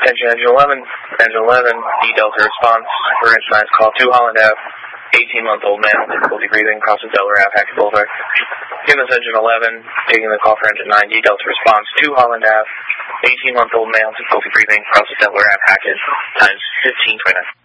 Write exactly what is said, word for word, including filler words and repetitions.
Attention, engine eleven. Engine eleven, D Delta response for insurance call to Holland Ave. eighteen-month-old male, difficulty breathing, across the Delaware Ave, Hackett Boulevard. Again, this engine eleven, taking the call for engine nine, D Delta response to Holland Ave. eighteen-month-old male, difficulty breathing, across the Delaware Ave, Hackett, times fifteen twenty-nine.